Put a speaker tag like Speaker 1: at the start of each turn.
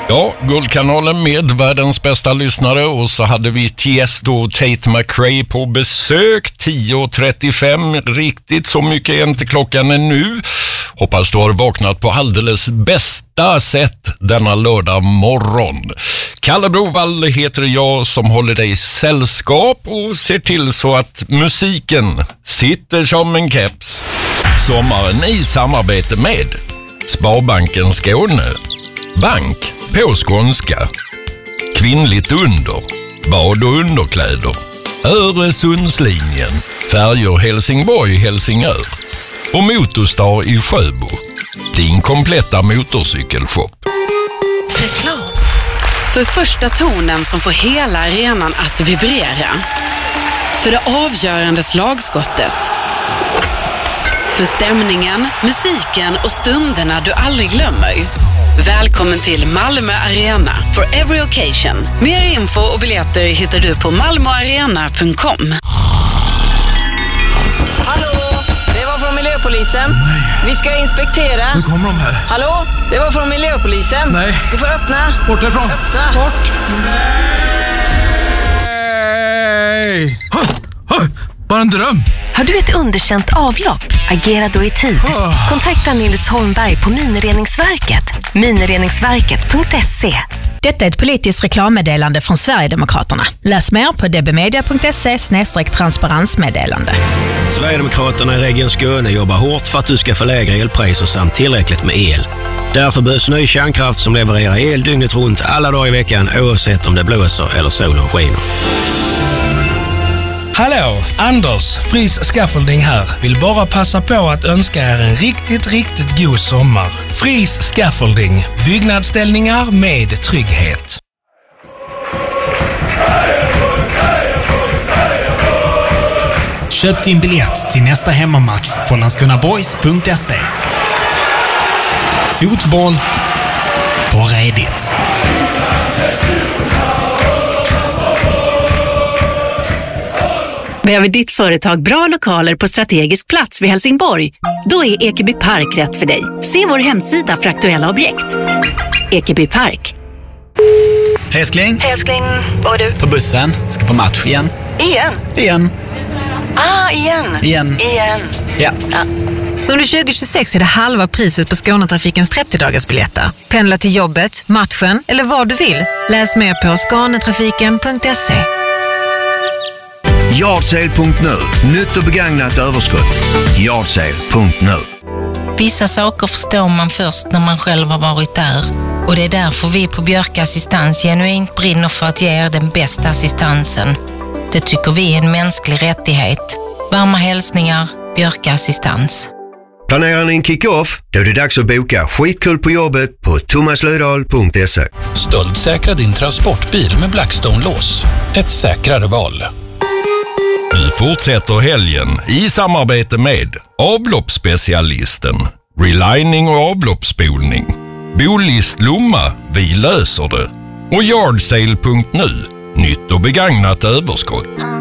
Speaker 1: Ja, Guldkanalen med världens bästa lyssnare, och så hade vi Tiesto och Tate McRae på besök 10.35. Riktigt så mycket är inte klockan ännu. Hoppas du har vaknat på alldeles bästa sätt denna lördag morgon. Kalle Brovall heter jag som håller dig sällskap och ser till så att musiken sitter som en keps. Sommaren i samarbete med Sparbanken Skåne, bank på skånska, kvinnligt under, bad- och underkläder, Öresundslinjen, färjor Helsingborg-Helsingör och Motorstar i Sjöbo, din kompletta motorcykelshop.
Speaker 2: Reklam. För första tonen som får hela arenan att vibrera. För det avgörande slagskottet. För stämningen, musiken och stunderna du aldrig glömmer. Välkommen till Malmö Arena for every occasion. Mer info och biljetter hittar du på malmoarena.com.
Speaker 3: Hallå, det var från miljöpolisen.
Speaker 4: Nej.
Speaker 3: Vi ska inspektera.
Speaker 4: Nu kommer de här.
Speaker 3: Hallå, det var från miljöpolisen.
Speaker 4: Nej.
Speaker 3: Du får öppna.
Speaker 4: Bort ifrån.
Speaker 3: Öppna.
Speaker 4: Bort. Nej. Bara en dröm.
Speaker 5: Har du ett underkänt avlopp? Agera då i tid. Kontakta Nils Holmberg på Minireningsverket. Minireningsverket.se.
Speaker 6: Detta är ett politiskt reklammeddelande från Sverigedemokraterna. Läs mer på dbmedia.se/transparensmeddelande.
Speaker 7: Sverigedemokraterna i Region Skåne jobbar hårt för att du ska få lägre elpriser samt tillräckligt med el. Därför behövs ny kärnkraft som levererar el dygnet runt alla dagar i veckan, oavsett om det blåser eller solen skiner.
Speaker 8: Hallå, Anders, Fries Scaffolding här. Vill bara passa på att önska er en riktigt god sommar. Fries Scaffolding, byggnadsställningar med trygghet.
Speaker 9: Köp din biljett till nästa hemmamatch på landskrona.boys.se. Fotboll på redigt.
Speaker 10: Behöver ditt företag bra lokaler på strategisk plats vid Helsingborg? Då är Ekeby Park rätt för dig. Se vår hemsida för aktuella objekt. Ekeby Park.
Speaker 9: Älskling,
Speaker 5: Vad är du?
Speaker 9: på bussen. Ska på match igen. Igen.
Speaker 5: Igen.
Speaker 9: Ja.
Speaker 11: Under 2026 är det halva priset på Skånetrafikens 30-dagarsbiljetter. Pendla till jobbet, matchen eller vad du vill. Läs mer på skånetrafiken.se.
Speaker 12: Yardsale.nu. Nytt och begagnat överskott. Yardsale.nu.
Speaker 13: Vissa saker förstår man först när man själv har varit där. Och det är därför vi på Björka Assistans genuint brinner för att ge er den bästa assistansen. Det tycker vi är en mänsklig rättighet. Varma hälsningar, Björka Assistans.
Speaker 12: Planerar ni en kick-off? Då är det dags att boka skitkul på jobbet på thomaslödahl.se.
Speaker 14: Stöldsäkra din transportbil med Blackstone-lås. Ett säkrare val.
Speaker 1: Vi fortsätter helgen i samarbete med avloppsspecialisten, relining och avloppsspolning, Bolist Lomma, vi löser det, och Yardsale.nu, nytt och begagnat överskott.